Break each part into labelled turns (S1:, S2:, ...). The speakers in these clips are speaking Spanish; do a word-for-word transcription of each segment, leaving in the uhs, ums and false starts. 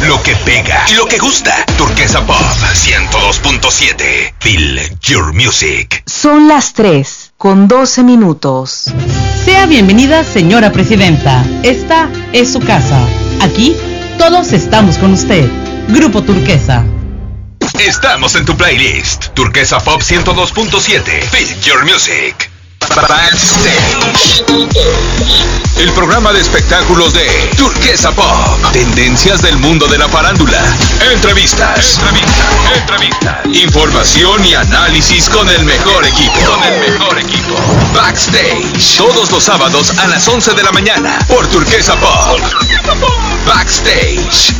S1: lo que pega y lo que gusta. Turquesa Pop ciento dos punto siete. Feel your music.
S2: Son las tres con doce minutos.
S3: Sea bienvenida, señora presidenta. Esta es su casa. Aquí todos estamos con usted. Grupo Turquesa.
S1: Estamos en tu playlist. Turquesa Pop ciento dos punto siete. Feel your music. Backstage. El programa de espectáculos de Turquesa Pop. Tendencias del mundo de la farándula. Entrevistas. Entrevistas. Entrevistas. Información y análisis con el mejor equipo. Con el mejor equipo. Backstage. Todos los sábados a las once de la mañana. Por Turquesa Pop. Backstage.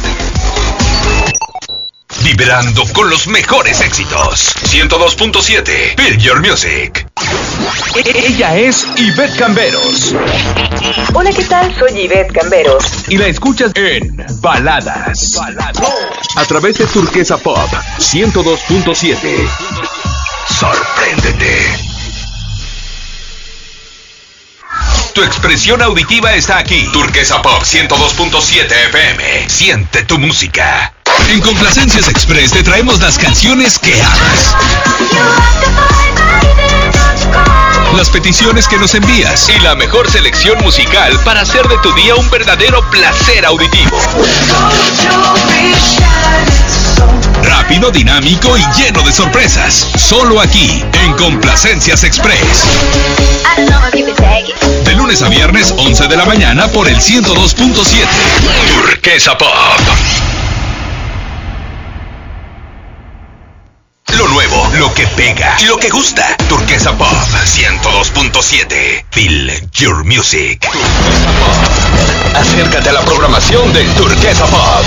S1: Vibrando con los mejores éxitos. ciento dos punto siete. Feel your music. Ella es Ivette Camberos.
S4: Hola, ¿qué tal? Soy Ivette Camberos.
S1: Y la escuchas en Baladas. Baladas. A través de Turquesa Pop ciento dos punto siete. Sorpréndete. Tu expresión auditiva está aquí. Turquesa Pop ciento dos punto siete F M. Siente tu música. En Complacencias Express te traemos las canciones que amas. Las peticiones que nos envías y la mejor selección musical para hacer de tu día un verdadero placer auditivo. Rápido, dinámico y lleno de sorpresas. Solo aquí, en Complacencias Express. De lunes a viernes, once de la mañana por el ciento dos punto siete. Turquesa Pop. Lo nuevo, lo que pega y lo que gusta. Turquesa Pop ciento dos punto siete. Feel your music. Acércate a la programación de Turquesa Pop.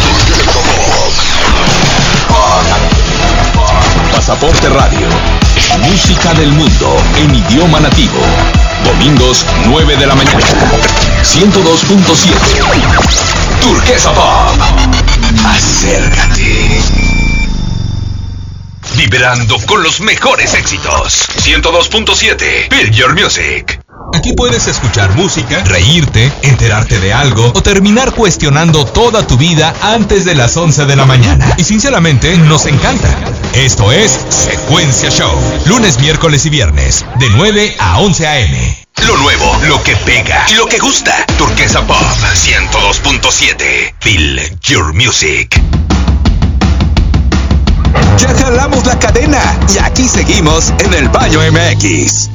S1: Pasaporte Radio. Música del mundo en idioma nativo. Domingos nueve de la mañana. ciento dos punto siete. Turquesa Pop. Acércate. Vibrando con los mejores éxitos. ciento dos punto siete. Feel your music. Aquí puedes escuchar música, reírte, enterarte de algo o terminar cuestionando toda tu vida antes de las once de la mañana. Y sinceramente nos encanta. Esto es Secuencia Show. Lunes, miércoles y viernes de nueve a once a eme. Lo nuevo, lo que pega y lo que gusta. Turquesa Pop ciento dos punto siete. Feel your music.
S5: Ya jalamos la cadena y aquí seguimos en el Baño M X.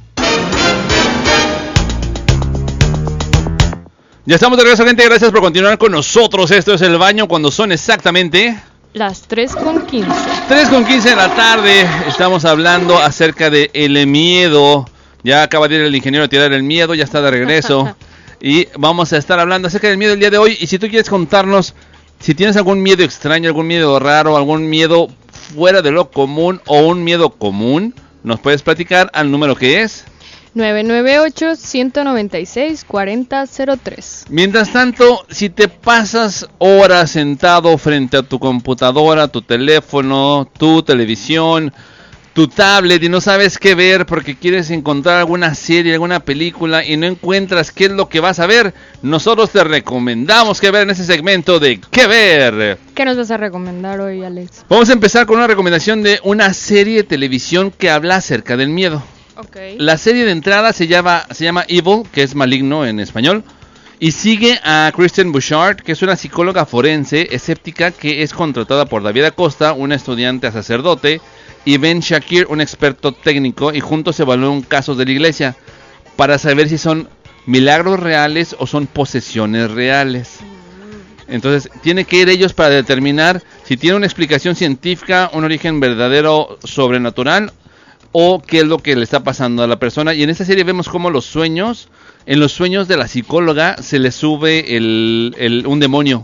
S6: Ya estamos de regreso, gente. Gracias por continuar con nosotros. Esto es El Baño cuando son exactamente
S7: las tres con quince.
S6: tres con quince de la tarde. Estamos hablando acerca de el miedo. Ya acaba de ir el ingeniero a tirar el miedo, ya está de regreso. Y vamos a estar hablando acerca del miedo el día de hoy. Y si tú quieres contarnos si tienes algún miedo extraño, algún miedo raro, algún miedo fuera de lo común o un miedo común, nos puedes platicar al número que es
S7: nueve nueve ocho, uno nueve seis, cuatro cero cero tres.
S6: Mientras tanto, si te pasas horas sentado frente a tu computadora, tu teléfono, tu televisión, tu tablet y no sabes qué ver porque quieres encontrar alguna serie, alguna película y no encuentras qué es lo que vas a ver, nosotros te recomendamos qué ver en ese segmento de ¿qué ver?
S7: ¿Qué nos vas a recomendar hoy, Alex?
S6: Vamos a empezar con una recomendación de una serie de televisión que habla acerca del miedo.
S7: Okay.
S6: La serie de entrada se llama, se llama Evil, que es maligno en español, y sigue a Kristen Bouchard, que es una psicóloga forense escéptica que es contratada por David Acosta, una estudiante a sacerdote, y Ben Shakir, un experto técnico, y juntos evalúan casos de la iglesia para saber si son milagros reales o son posesiones reales. Entonces tiene que ir ellos para determinar si tiene una explicación científica, un origen verdadero sobrenatural o qué es lo que le está pasando a la persona. Y en esta serie vemos cómo los sueños, en los sueños de la psicóloga se le sube el, el, un demonio.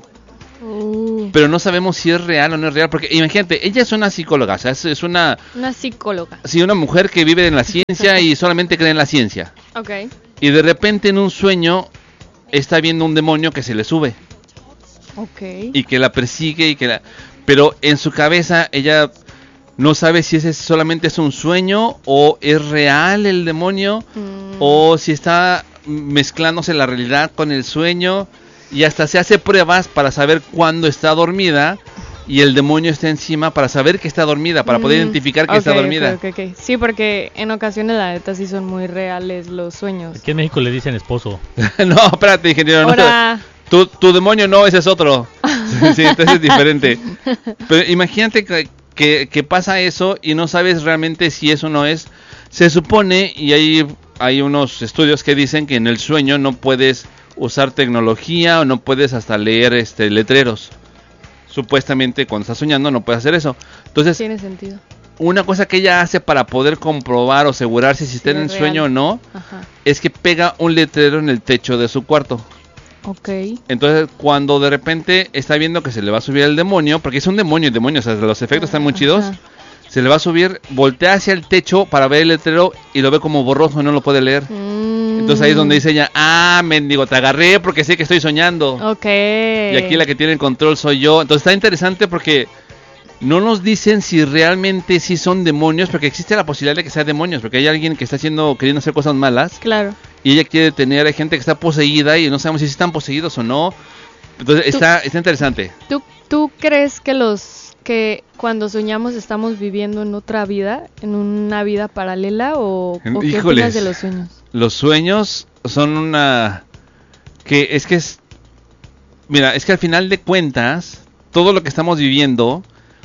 S6: Uh. Pero no sabemos si es real o no es real, porque imagínate, ella es una psicóloga, o sea, es, es una...
S7: Una psicóloga.
S6: Sí, una mujer que vive en la ciencia y solamente cree en la ciencia.
S7: Ok.
S6: Y de repente en un sueño está viendo un demonio que se le sube.
S7: Ok.
S6: Y que la persigue y que la... Pero en su cabeza ella no sabe si ese solamente es un sueño o es real el demonio, mm. o si está mezclándose la realidad con el sueño. y hasta se hace pruebas para saber cuándo está dormida y el demonio está encima para saber que está dormida, para poder identificar que
S7: okay,
S6: está dormida.
S7: Okay, okay, okay. Sí, porque en ocasiones la neta sí son muy reales los sueños.
S8: Aquí en México le dicen esposo.
S6: No, espérate, ingeniero.
S7: Ahora...
S6: No, tu, tu demonio no, ese es otro. Sí, entonces es diferente. Pero imagínate que, que, que pasa eso y no sabes realmente si eso no es. Se supone, y hay, hay unos estudios que dicen que en el sueño no puedes usar tecnología o no puedes hasta leer este letreros. Supuestamente cuando estás soñando no puedes hacer eso. Entonces,
S7: tiene sentido.
S6: Una cosa que ella hace para poder comprobar o asegurarse si sí, está en el sueño o no, ajá, es que pega un letrero en el techo de su cuarto.
S7: Ok.
S6: Entonces, cuando de repente está viendo que se le va a subir el demonio, porque es un demonio, el demonio, o sea, los efectos están muy chidos, ajá, se le va a subir, voltea hacia el techo para ver el letrero y lo ve como borroso, no lo puede leer. Mm. Entonces ahí es donde dice ella, ah, mendigo, te agarré porque sé que estoy soñando.
S7: Ok.
S6: Y aquí la que tiene el control soy yo. Entonces está interesante porque no nos dicen si realmente sí son demonios, porque existe la posibilidad de que sea demonios, porque hay alguien que está haciendo, queriendo hacer cosas malas.
S7: Claro.
S6: Y ella quiere detener, hay gente que está poseída y no sabemos si están poseídos o no. Entonces está, está interesante.
S7: ¿Tú, ¿Tú crees que los que cuando soñamos estamos viviendo en otra vida, en una vida paralela o, o qué opinas de los sueños?
S6: Los sueños son una que es que es mira, es que al final de cuentas todo lo que estamos viviendo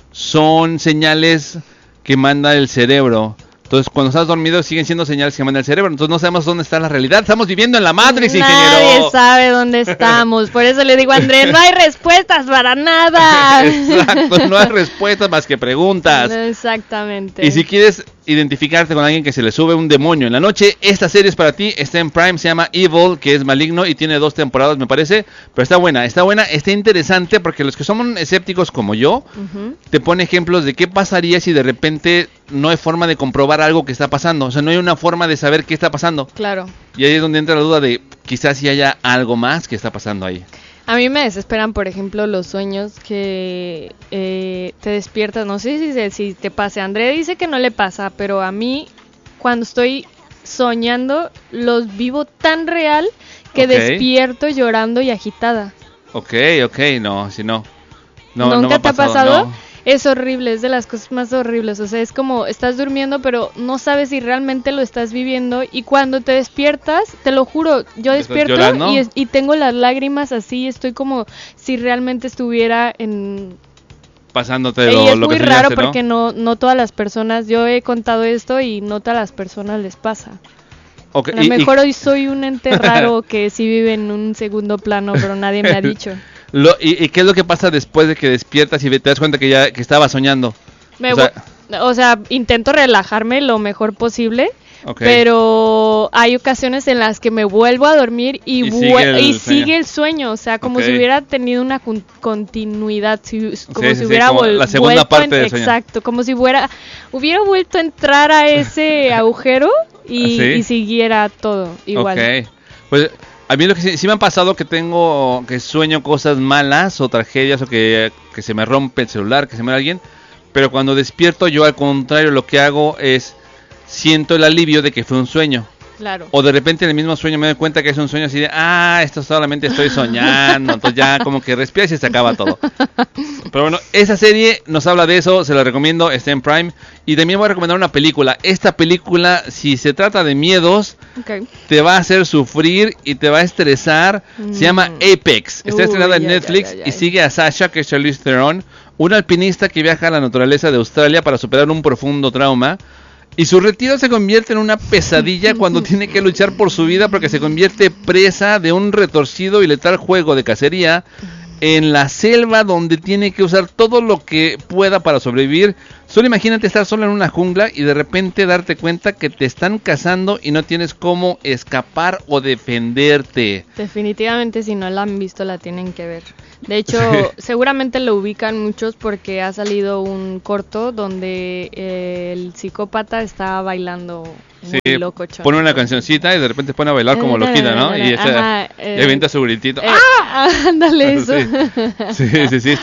S6: son señales que manda el cerebro. Entonces, cuando estás dormido siguen siendo señales que manda el cerebro. Entonces no sabemos dónde está la realidad. Estamos viviendo en la Matrix,
S7: Nadie
S6: ingeniero.
S7: Nadie sabe dónde estamos. Por eso le digo a Andrés, no hay respuestas para nada.
S6: Exacto, no hay respuestas más que preguntas.
S7: Exactamente.
S6: Y si quieres identificarte con alguien que se le sube un demonio en la noche, esta serie es para ti. Está en Prime, se llama Evil, que es maligno y tiene dos temporadas, me parece. Pero está buena, está buena, está interesante porque los que somos escépticos como yo, uh-huh, te pone ejemplos de qué pasaría si de repente no hay forma de comprobar algo que está pasando. O sea, no hay una forma de saber qué está pasando.
S7: Claro.
S6: Y ahí es donde entra la duda de quizás si haya algo más que está pasando ahí.
S7: A mí me desesperan, por ejemplo, los sueños que eh, te despiertas. No sé si, si te pase. André dice que no le pasa, pero a mí, cuando estoy soñando, los vivo tan real que okay, despierto llorando y agitada.
S6: Ok, ok, no, si no. no
S7: ¿Nunca
S6: no me ha
S7: te ha
S6: pasado?
S7: pasado?
S6: No.
S7: Es horrible, es de las cosas más horribles. O sea, es como estás durmiendo, pero no sabes si realmente lo estás viviendo. Y cuando te despiertas, te lo juro, yo despierto y, y tengo las lágrimas así. Estoy como si realmente estuviera en...
S6: pasándote
S7: lo,
S6: lo,
S7: es
S6: lo
S7: muy
S6: que
S7: raro,
S6: soñaste, ¿no?
S7: Porque no, no todas las personas, yo he contado esto y no todas las personas les pasa.
S6: Okay,
S7: a lo
S6: y,
S7: mejor
S6: y...
S7: hoy soy un ente raro que sí vive en un segundo plano, pero nadie me ha dicho.
S6: Lo, y, ¿Y qué es lo que pasa después de que despiertas y te das cuenta que ya que estaba soñando?
S7: Me
S6: o, sea,
S7: o sea, intento relajarme lo mejor posible, okay, pero hay ocasiones en las que me vuelvo a dormir y,
S6: y,
S7: vu-
S6: sigue, el
S7: y sigue el sueño, o sea, como okay, si hubiera tenido una con- continuidad, si, como
S6: sí,
S7: si
S6: sí,
S7: hubiera
S6: sí, como
S7: vol-
S6: la segunda
S7: vuelto
S6: parte
S7: en,
S6: del sueño.
S7: Exacto, como si hubiera, hubiera vuelto a entrar a ese agujero y, ¿sí? y siguiera todo igual.
S6: Okay. Pues a mí lo que sí, sí me ha pasado que tengo, que sueño cosas malas o tragedias o que, que se me rompe el celular, que se muere alguien, pero cuando despierto yo al contrario lo que hago es siento el alivio de que fue un sueño.
S7: Claro.
S6: O de repente en el mismo sueño me doy cuenta que es un sueño así de, ah, esto solamente estoy soñando, entonces ya como que respiras y se acaba todo. Pero bueno, esa serie nos habla de eso, se la recomiendo, está en Prime. Y también voy a recomendar una película. Esta película, si se trata de miedos, okay, te va a hacer sufrir y te va a estresar. Mm. Se llama Apex, está Uy, estrenada en ya, Netflix ya, ya, ya. y sigue a Sasha, que es Charlize Theron, una alpinista que viaja a la naturaleza de Australia para superar un profundo trauma. Y su retiro se convierte en una pesadilla cuando tiene que luchar por su vida porque se convierte presa de un retorcido y letal juego de cacería en la selva donde tiene que usar todo lo que pueda para sobrevivir. Solo imagínate estar sola en una jungla y de repente darte cuenta que te están cazando y no tienes cómo escapar o defenderte.
S7: Definitivamente si no la han visto la tienen que ver. De hecho, seguramente lo ubican muchos porque ha salido un corto donde eh, el psicópata está bailando muy
S6: sí,
S7: locochón.
S6: Pone una cancioncita y de repente pone a bailar como loquita, ¿no? Y, esa, Ajá, eh, y avienta su gritito.
S7: Eh, ¡ah! Ándale eso.
S6: Sí, sí, sí, sí, está,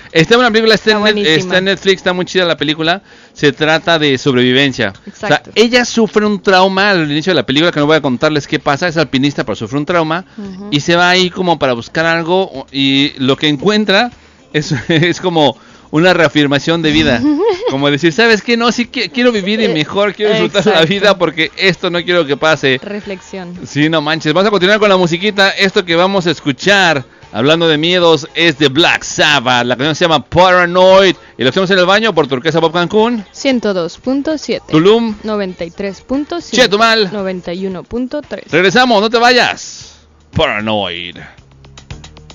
S6: Está en una película, está,
S7: Está
S6: en, Net- está en Netflix, está muy chida la película. Se trata de sobrevivencia.
S7: Exacto.
S6: O sea, ella sufre un trauma al inicio de la película, que no voy a contarles qué pasa. Es alpinista, pero sufre un trauma.
S7: Ujú.
S6: Y se va ahí como para buscar algo. Y lo que encuentra es, es como una reafirmación de vida. Como decir, ¿sabes qué? No, sí que, quiero vivir y mejor, quiero disfrutar
S7: Exacto.
S6: la vida porque esto no quiero que pase.
S7: Reflexión.
S6: Sí, no manches. Vamos a continuar con la musiquita. Esto que vamos a escuchar, hablando de miedos, es de Black Sabbath. La canción se llama Paranoid. Y lo hacemos en el baño por Turquesa Pop Cancún.
S7: ciento dos punto siete.
S6: Tulum.
S7: noventa y tres punto cinco.
S6: Chetumal.
S7: noventa y uno punto tres.
S6: Regresamos, no te vayas. Paranoid.